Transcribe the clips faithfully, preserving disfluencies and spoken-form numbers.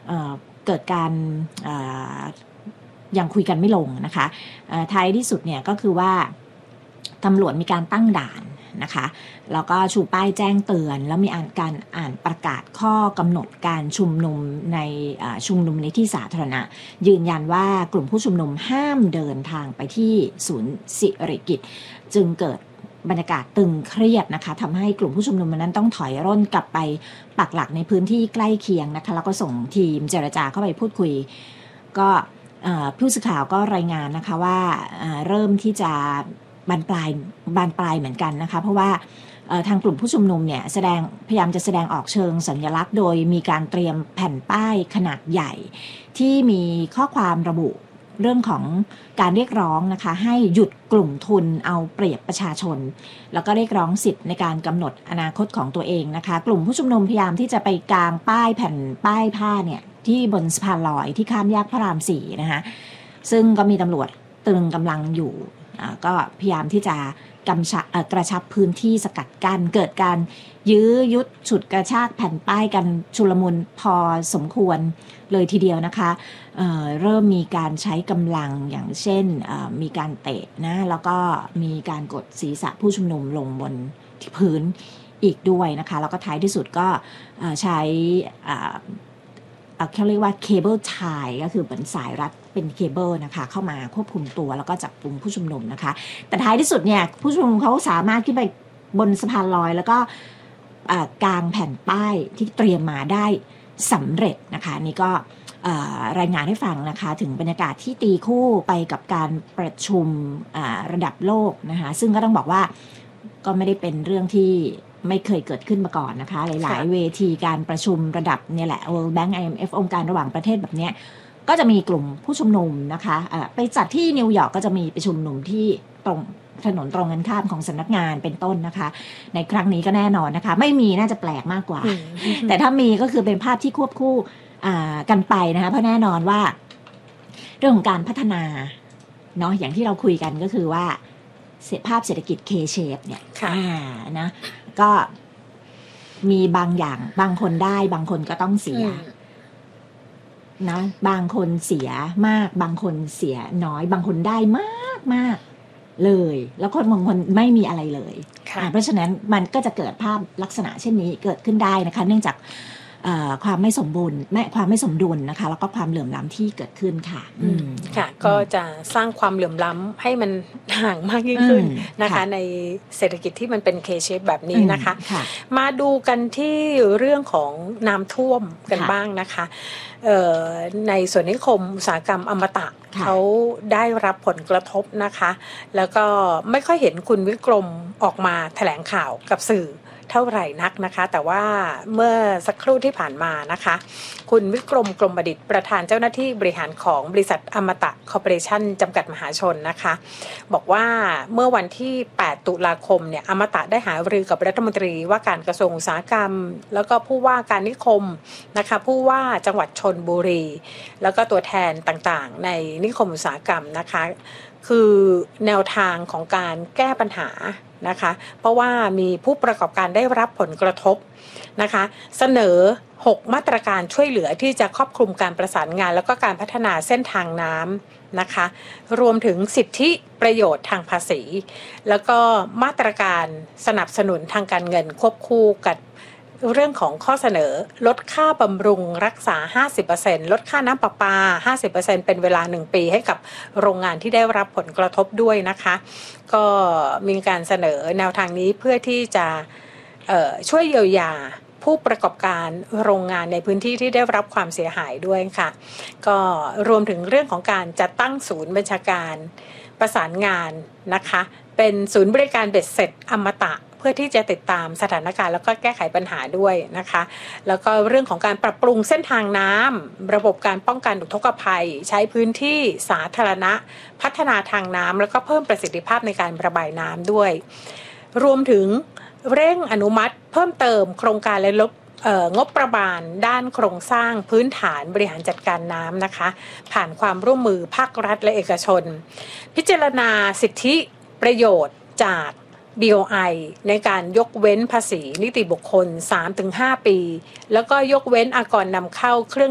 เอ่อเกิดการยังคุยกันไม่ลงนะคะท้ายที่สุดเนี่ยก็คือว่าตำรวจมีการตั้งด่านนะคะแล้วก็ชูป้ายแจ้งเตือนแล้วมีการอ่านประกาศข้อกำหนดการชุมนุมในชุมนุมในที่สาธารณะยืนยันว่ากลุ่มผู้ชุมนุมห้ามเดินทางไปที่ศูนย์สิริกิติ์จึงเกิดบรรยากาศตึงเครียดนะคะทำให้กลุ่มผู้ชุมนุมนั้นต้องถอยร่นกลับไปปักหลักในพื้นที่ใกล้เคียงนะคะแล้วก็ส่งทีมเจรจาเข้าไปพูดคุยก็ผู้สื่อข่าวก็รายงานนะคะว่าเริ่มที่จะบานปลายบานปลายเหมือนกันนะคะเพราะว่าทางกลุ่มผู้ชุมนุมเนี่ยแสดงพยายามจะแสดงออกเชิงสัญลักษณ์โดยมีการเตรียมแผ่นป้ายขนาดใหญ่ที่มีข้อความระบุเรื่องของการเรียกร้องนะคะให้หยุดกลุ่มทุนเอาเปรียบประชาชนแล้วก็เรียกร้องสิทธิ์ในการกำหนดอนาคตของตัวเองนะคะกลุ่มผู้ชุมนุมพยายามที่จะไปกางป้ายแผ่นป้ายผ้าเนี่ยที่บนสะพานลอยที่ข้ามแยกพระรามสี่นะคะซึ่งก็มีตำรวจตรึงกำลังอยู่ก็พยายามที่จะกำชับกระชับพื้นที่สกัดกั้นเกิดการยื้อยุดฉุดกระชากแผ่นป้ายกันชุลมุนพอสมควรเลยทีเดียวนะคะ เอ่อ เริ่มมีการใช้กำลังอย่างเช่นมีการเตะนะแล้วก็มีการกดศีรษะผู้ชุมนุมลงบนที่พื้นอีกด้วยนะคะแล้วก็ท้ายที่สุดก็ใช้เขาเรียกว่าเคเบิลไทยก็คือเหมือนสายรัดเป็นเคเบิลนะคะเข้ามาควบคุมตัวแล้วก็จับกลุ่มผู้ชุมนุมนะคะแต่ท้ายที่สุดเนี่ยผู้ชุมนุมเขาสามารถขึ้นไปบนสะพานลอยแล้วก็กางแผ่นป้ายที่เตรียมมาได้สำเร็จนะคะนี่ก็รายงานให้ฟังนะคะถึงบรรยากาศที่ตีคู่ไปกับการประชุมระดับโลกนะคะซึ่งก็ต้องบอกว่าก็ไม่ได้เป็นเรื่องที่ไม่เคยเกิดขึ้นมาก่อนนะคะหลายๆเวทีการประชุมระดับเนี่ยแหละ World Bank ไอ เอ็ม เอฟ องค์การระหว่างประเทศแบบนี้ก็จะมีกลุ่มผู้ชุมนุมนะคะไปจัดที่นิวยอร์กก็จะมีไปชุมนุมที่ตรงถนนตรงกันข้ามของสำนักงานเป็นต้นนะคะในครั้งนี้ก็แน่นอนนะคะไม่มีน่าจะแปลกมากกว่า แต่ถ้ามีก็คือเป็นภาพที่ควบคู่กันไปนะคะเพราะแน่นอนว่าเรื่องของการพัฒนาเนาะอย่างที่เราคุยกันก็คือว่าภาพเศรษฐกิจ K-shape เนี่ยนะก็มีบางอย่างบางคนได้บางคนก็ต้องเสียนะบางคนเสียมากบางคนเสียน้อยบางคนได้มากมากเลยแล้วคนบางคนไม่มีอะไรเลยเพราะฉะนั้นมันก็จะเกิดภาพลักษณะเช่นนี้เกิดขึ้นได้นะคะเนื่องจากความไม่สมบูรณ์ไม่ความไม่สมดุลนะคะแล้วก็ความเหลื่อมล้ำที่เกิดขึ้นค่ะค่ะก็จะสร้างความเหลื่อมล้ำให้มันห่างมากยิ่งขึ้นนะคะในเศรษฐกิจที่มันเป็น K-shape แบบนี้นะคะมาดูกันที่เรื่องของน้ำท่วมกันบ้างนะคะในส่วนนิคมอุตสาหกรรมอมตะเขาได้รับผลกระทบนะคะแล้วก็ไม่ค่อยเห็นคุณวิกรมออกมาแถลงข่าวกับสื่อเท่าไหร่นักนะคะแต่ว่าเมื่อสักครู่ที่ผ่านมานะคะคุณวิกรมกรมประดิษฐ์ประธานเจ้าหน้าที่บริหารของบริษัทอมตะคอร์ปอเรชั่นจำกัดมหาชนนะคะบอกว่าเมื่อวันที่แปดตุลาคมเนี่ยอมตะได้หารือกับรัฐมนตรีว่าการกระทรวงอุตสาหกรรมแล้วก็ผู้ว่าการนิคมนะคะผู้ว่าจังหวัดชลบุรีแล้วก็ตัวแทนต่างๆในนิคมอุตสาหกรรมนะคะคือแนวทางของการแก้ปัญหานะคะเพราะว่ามีผู้ประกอบการได้รับผลกระทบนะคะเสนอหกมาตรการช่วยเหลือที่จะครอบคลุมการประสานงานแล้วก็การพัฒนาเส้นทางน้ำนะคะรวมถึงสิทธิประโยชน์ทางภาษีแล้วก็มาตรการสนับสนุนทางการเงินควบคู่กับเรื่องของข้อเสนอลดค่าบำรุงรักษา ห้าสิบเปอร์เซ็นต์ ลดค่าน้ำประปา ห้าสิบเปอร์เซ็นต์ เป็นเวลาหนึ่งปีให้กับโรงงานที่ได้รับผลกระทบด้วยนะคะก็มีการเสนอแนวทางนี้เพื่อที่จะเอ่อช่วยเยียวยาผู้ประกอบการโรงงานในพื้นที่ที่ได้รับความเสียหายด้วยค่ะก็รวมถึงเรื่องของการจัดตั้งศูนย์บัญชาการประสานงานนะคะเป็นศูนย์บริการเบ็ดเสร็จอมตะเพื่อที่จะติดตามสถานการณ์แล้วก็แก้ไขปัญหาด้วยนะคะแล้วก็เรื่องของการปรับปรุงเส้นทางน้ำระบบการป้องกันอุทกภัยใช้พื้นที่สาธารณะพัฒนาทางน้ำแล้วก็เพิ่มประสิทธิภาพในการระบายน้ำด้วยรวมถึงเร่งอนุมัติเพิ่มเติมโครงการและลบงบประมาณด้านโครงสร้างพื้นฐานบริหารจัดการน้ำนะคะผ่านความร่วมมือภาครัฐและเอกชนพิจารณาสิทธิประโยชน์จาก บี โอ ไอ ในการยกเว้นภาษีนิติบุคคล สามถึงห้า ปีแล้วก็ยกเว้นอากรนำเข้าเครื่องจักร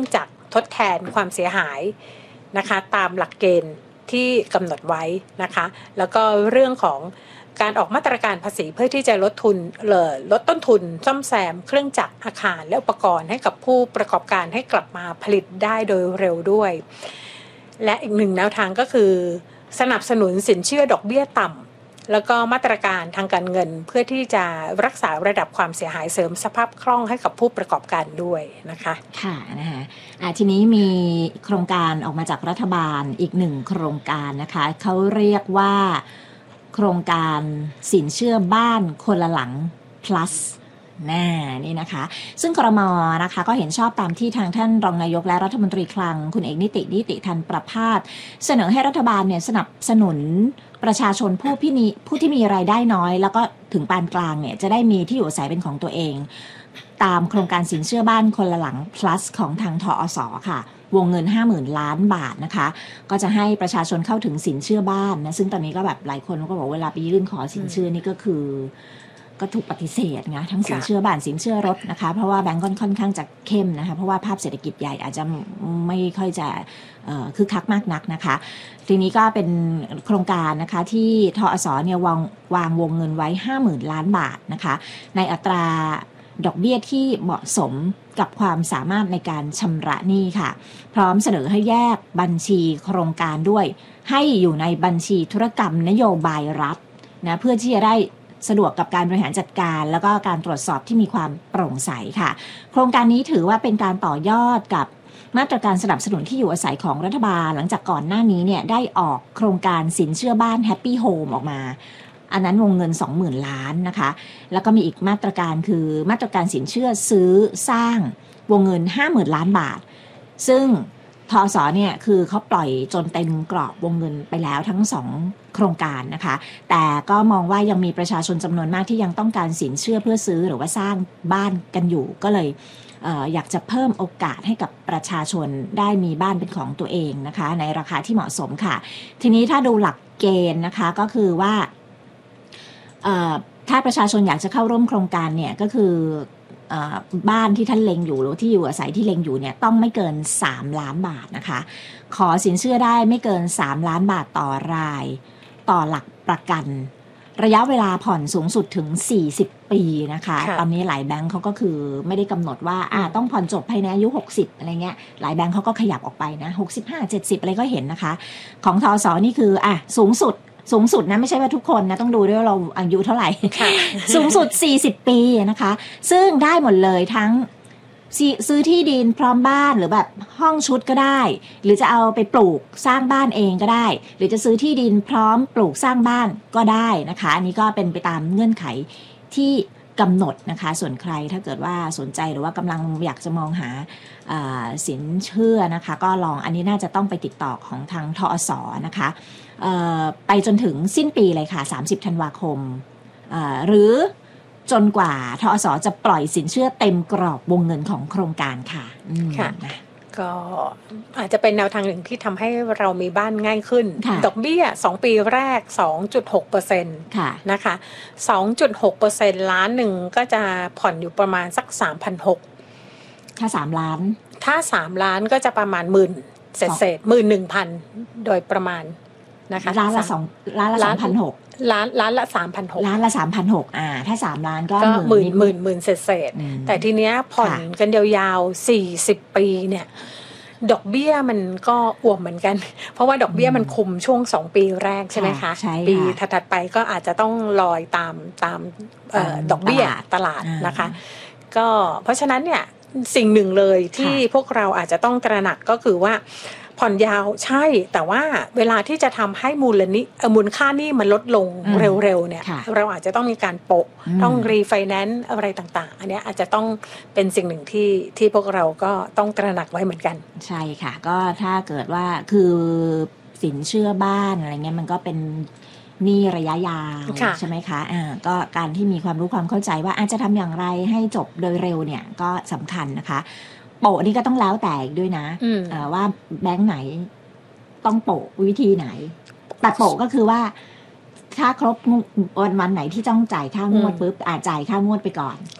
ทดแทนความเสียหายนะคะตามหลักเกณฑ์ที่กำหนดไว้นะคะแล้วก็เรื่องของการออกมาตรการภาษีเพื่อที่จะลดทุนลดต้นทุนซ่อมแซมเครื่องจักรอาคารและอุปกรณ์ให้กับผู้ประกอบการให้กลับมาผลิตได้โดยเร็วด้วยและอีกหนึ่งแนวทางก็คือสนับสนุนสินเชื่อดอกเบี้ยต่ำแล้วก็มาตรการทางการเงินเพื่อที่จะรักษาระดับความเสียหายเสริมสภาพคล่องให้กับผู้ประกอบการด้วยนะคะค่ะนะคะอ่ะทีนี้มีโครงการออกมาจากรัฐบาลอีกหนึ่งโครงการนะคะเขาเรียกว่าโครงการสินเชื่อบ้านคนละหลัง plus น่านี่นะคะซึ่งครม.นะคะก็เห็นชอบตามที่ทางท่านรองนายกและรัฐมนตรีคลังคุณเอกนิตินิติธันประภาสเสนอให้รัฐบาลเนี่ยสนับสนุนประชาชนผู้ที่มีผู้ที่มีรายได้น้อยแล้วก็ถึงปานกลางเนี่ยจะได้มีที่อยู่อาศัยเป็นของตัวเองตามโครงการสินเชื่อบ้านคนละหลัง plus ของทางทอส.ค่ะวงเงิน ห้าหมื่น ล้านบาทนะคะก็จะให้ประชาชนเข้าถึงสินเชื่อบ้านนะซึ่งตอนนี้ก็แบบหลายคนก็บอกเวลาไปยื่นขอสินเชื่อนี่ก็คือก็ถูกปฏิเสธนะทั้งสินเชื่อบ้านสินเชื่อรถนะคะเพราะว่าแบงก์ค่อนข้างจะเข้มนะคะเพราะว่าภาพเศรษฐกิจใหญ่อาจจะไม่ค่อยจะคึกคักมากนักนะคะทีนี้ก็เป็นโครงการนะคะที่ทอส.เนี่ยวางวางวงเงินไว้ ห้าหมื่น ล้านบาทนะคะในอัตราดอกเบี้ยที่เหมาะสมกับความสามารถในการชำระหนี้ค่ะพร้อมเสนอให้แยกบัญชีโครงการด้วยให้อยู่ในบัญชีธุรกรรมนโยบายรัฐนะเพื่อที่จะได้สะดวกกับการบริหารจัดการแล้วก็การตรวจสอบที่มีความโปร่งใสค่ะโครงการนี้ถือว่าเป็นการต่อยอดกับมาตรการสนับสนุนที่อยู่อาศัยของรัฐบาลหลังจากก่อนหน้านี้เนี่ยได้ออกโครงการสินเชื่อบ้าน Happy Home ออกมาอันนั้นวงเงิน สองหมื่น ล้านนะคะแล้วก็มีอีกมาตรการคือมาตรการสินเชื่อซื้อสร้างวงเงิน ห้าหมื่น ล้านบาทซึ่งทอส.เนี่ยคือเขาปล่อยจนเต็มกรอบวงเงินไปแล้วทั้งสองโครงการนะคะแต่ก็มองว่ายังมีประชาชนจำนวนมากที่ยังต้องการสินเชื่อเพื่อซื้อหรือว่าสร้างบ้านกันอยู่ก็เลยเอ่ออยากจะเพิ่มโอกาสให้กับประชาชนได้มีบ้านเป็นของตัวเองนะคะในราคาที่เหมาะสมค่ะทีนี้ถ้าดูหลักเกณฑ์นะคะก็คือว่าเอ่อถ้าประชาชนอยากจะเข้าร่วมโครงการเนี่ยก็คือบ้านที่ท่านเล็งอยู่หรือที่อยู่อาศัยที่เล็งอยู่เนี่ยต้องไม่เกินสามล้านบาทนะคะขอสินเชื่อได้ไม่เกินสามล้านบาทต่อรายต่อหลักประกันระยะเวลาผ่อนสูงสุดถึงสี่สิบปีนะคะตอนนี้หลายแบงค์เขาก็คือไม่ได้กำหนดว่าอ่าต้องผ่อนจบภายในอายุหกสิบอะไรเงี้ยหลายแบงค์เขาก็ขยับออกไปนะหกสิบห้า เจ็ดสิบอะไรก็เห็นนะคะของทอส.นี่คืออ่ะสูงสุดสูงสุดนะไม่ใช่ว่าทุกคนนะต้องดูด้วยว่าเราอายุเท่าไหร่ สูงสุดสี่สิบปีนะคะซึ่งได้หมดเลยทั้งซื้อที่ดินพร้อมบ้านหรือแบบห้องชุดก็ได้หรือจะเอาไปปลูกสร้างบ้านเองก็ได้หรือจะซื้อที่ดินพร้อมปลูกสร้างบ้านก็ได้นะคะอันนี้ก็เป็นไปตามเงื่อนไขที่กำหนดนะคะส่วนใครถ้าเกิดว่าสนใจหรือว่ากำลังอยากจะมองหาสินเชื่อนะคะก็ลองอันนี้น่าจะต้องไปติดต่อของทางทอส.นะคะไปจนถึงสิ้นปีเลยค่ะสามสิบธันวาคมหรือจนกว่าทอส.จะปล่อยสินเชื่อเต็มกรอบวงเงินของโครงการค่ะค่ะก็อาจจะเป็นแนวทางหนึ่งที่ทำให้เรามีบ้านง่ายขึ้นดอกเบี้ยสองปีแรก สองจุดหกเปอร์เซ็นต์ นะคะ สองจุดหกเปอร์เซ็นต์ ล้านหนึ่งก็จะผ่อนอยู่ประมาณสัก สามพันหกร้อยถ้าสามล้านถ้าสามล้านก็จะประมาณหมื่นเศษเศษ หนึ่งหมื่นหนึ่งพัน โดยประมาณนะคะล้านละสองล้านละ สามพันหกร้อยล้านล้านละ สามพันหกร้อยล้านละ สามพันหกร้อย อ่าถ้าสามล้านก็หมื่นหมื่นหมื่นเศษๆแต่ทีเนี้ยผ่อนกันยาวๆสี่สิบปีเนี่ยดอกเบี้ยมันก็อ่วมเหมือนกันเพราะว่าดอกเบี้ยมันคุมช่วงสองปีแรกใช่ไหมคะปีถัดๆไปก็อาจจะต้องลอยตามตามเอ่อดอกเบี้ยตลาดนะคะก็เพราะฉะนั้นเนี่ยสิ่งหนึ่งเลยที่พวกเราอาจจะต้องตระหนักก็คือว่าผ่อนยาวใช่แต่ว่าเวลาที่จะทำให้มูลนิมูลค่านี่มันลดลงเร็วๆเนี่ยเราอาจจะต้องมีการโปะต้องรีไฟแนนซ์อะไรต่างๆอันนี้อาจจะต้องเป็นสิ่งหนึ่งที่ที่พวกเราก็ต้องตระหนักไว้เหมือนกันใช่ค่ะก็ถ้าเกิดว่าคือสินเชื่อบ้านอะไรเงี้ยมันก็เป็นหนี้ระยะยาวใช่ไหมคะอ่าก็การที่มีความรู้ความเข้าใจว่าอาจจะทำอย่างไรให้จบโดยเร็วเนี่ยก็สำคัญนะคะโปะนี่ก็ต้องแล้วแต่ด้วยนะว่าแบงค์ไหนต้องโปะวิธีไหนแต่โปะก็คือว่าถ้าครบวันวันไหนที่ต้องจ่ายค่างวดปุ๊บอาจจ่ายค่างวดไปก่อนค่ะ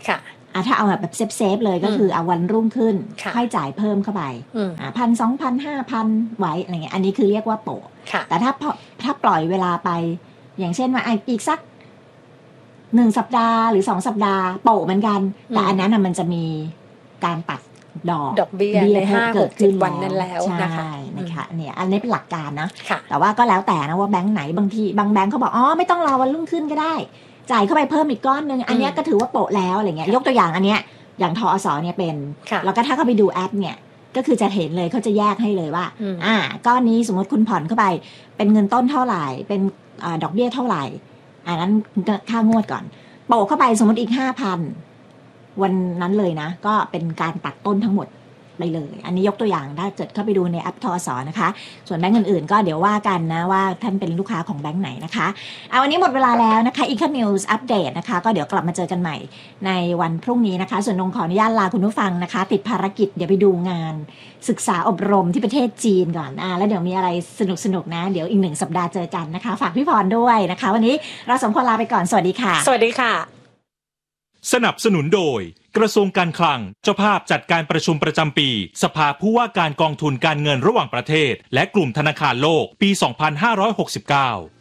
อ่ะถ้าเอาแบบเซฟๆเลยก็คือเอาวันรุ่งขึ้นค่ะค่อยจ่ายเพิ่มเข้าไปอืมอ่ะพันสองพันห้าพันไว้อะไรเงี้ยอันนี้คือเรียกว่าโปะค่ะแต่ถ้าพอถ้าปล่อยเวลาไปอย่างเช่นว่าอ่ะอีกสักหนึ่งสัปดาห์หรือสองสัปดาห์โปะเหมือนกัน แต่อืมอันนั้นน่ะมันจะมีการตัดดอกดอกเบี้ยในห้าหกเจ็ดวันนั้นแล้วนะคะใช่นะคะเนี่ยอันนี้เป็นหลักการนะค่ะแต่ว่าก็แล้วแต่นะว่าแบงค์ไหนบางทีบางแบงค์เขาบอกอ๋อไม่ต้องรอวันรุ่งขึ้นก็ได้ จ่ายเข้าไปเพิ่มอีกก้อนนึงอันเนี้ยก็ถือว่าโปะแล้วอะไรเงี้ยยกตัวอย่างอันเนี้ยอย่างทอสเนี่ยเป็นค่ะแล้วก็ถ้าเข้าไปดูแอปเนี่ยก็คือจะเห็นเลยเขาจะแยกให้เลยว่าอืมอ่าก้อนนี้สมมติคุณผ่อนเข้าไปเป็นเงินต้นเท่าไหร่เป็นอาดอกเบี้ยเท่าไหร่อันนั้นค่างวดก่อนโปะเข้าไปสมมติอีกห้าพันวันนั้นเลยนะก็เป็นการตัดต้นทั้งหมดไปเลยอันนี้ยกตัวอย่างถ้าเกิดเข้าไปดูในแอปทอสนะคะส่วนแบงก์อื่นๆก็เดี๋ยวว่ากันนะว่าท่านเป็นลูกค้าของแบงก์ไหนนะคะเอาวันนี้หมดเวลาแล้วนะคะ Econ News Update นะคะก็เดี๋ยวกลับมาเจอกันใหม่ในวันพรุ่งนี้นะคะส่วนนงขออนุญาตลาคุณผู้ฟังนะคะติดภารกิจเดี๋ยวไปดูงานศึกษาอบรมที่ประเทศจีนก่อนอ่าแล้วเดี๋ยวมีอะไรสนุกๆนะเดี๋ยวอีกหนึ่งสัปดาห์เจอกันนะคะฝากพี่พรด้วยนะคะวันนี้เราสองคนลาไปก่อนสวัสดีค่ะสวัสดีค่ะสนับสนุนโดยกระทรวงการคลังเจ้าภาพจัดการประชุมประจำปีสภาผู้ว่าการกองทุนการเงินระหว่างประเทศและกลุ่มธนาคารโลกปี สองพันห้าร้อยหกสิบเก้า